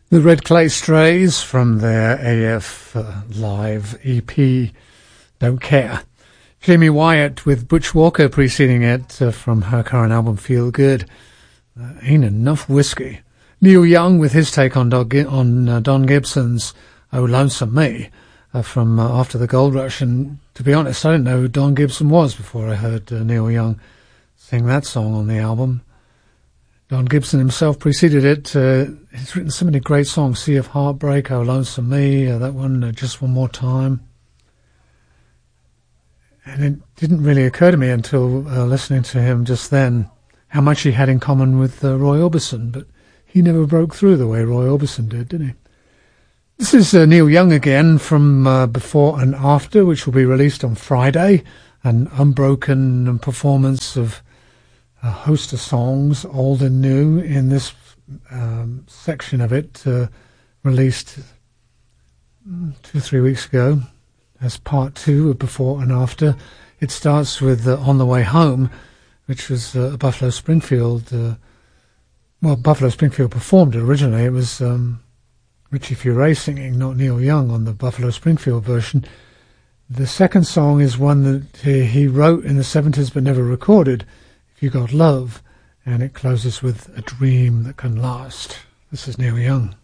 The Red Clay Strays from their AF Live EP, Don't Care. Jamie Wyatt with Butch Walker preceding it from her current album Feel Good. Ain't Enough Whiskey. Neil Young with his take on Don Gibson's Oh Lonesome Me from After the Gold Rush. And to be honest, I didn't know who Don Gibson was before I heard Neil Young sing that song on the album. Don Gibson himself preceded it. He's written so many great songs. Sea of Heartbreak, Oh Lonesome Me, that one, Just One More Time. And it didn't really occur to me until listening to him just then how much he had in common with Roy Orbison, but he never broke through the way Roy Orbison did he? This is Neil Young again from Before and After, which will be released on Friday, an unbroken performance of a host of songs, old and new, in this section of it, released 2-3 weeks ago as part 2 of Before and After. It starts with On the Way Home, which was Buffalo Springfield. Buffalo Springfield performed it originally. It was Richie Furay singing, not Neil Young, on the Buffalo Springfield version. The second song is one that he wrote in the 70s but never recorded, If You Got Love, and it closes with A Dream That Can Last. This is Neil Young.